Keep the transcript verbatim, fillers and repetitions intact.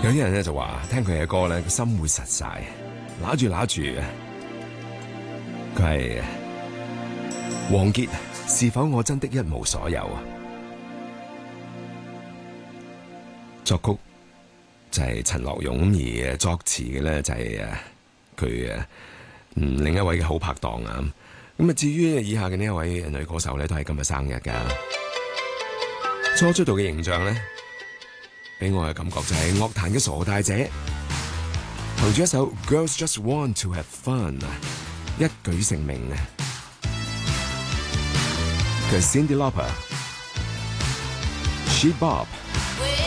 有啲人咧就話聽佢嘅歌咧，個心會實晒，揦住揦住。佢係王傑，是否我真的一無所有啊？作曲就係陳樂融，而作詞嘅咧就係誒佢誒嗯另一位嘅好拍檔啊。咁啊，至於以下嘅呢一位女歌手咧，都係今日生日噶。初出道嘅形象咧，俾我嘅感覺就係樂壇嘅傻大姐，憑住一首《Girls Just Want to Have Fun》一舉成名啊！佢係 Cyndi Lauper、She Bop。